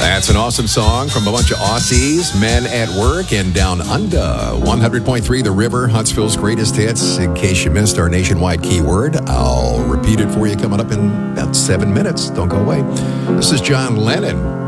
That's an awesome song from a bunch of Aussies, Men at Work and Down Under. 100.3 The River, Huntsville's greatest hits. In case you missed our nationwide keyword, I'll repeat it for you coming up in about 7 minutes. Don't go away. This is John Lennon.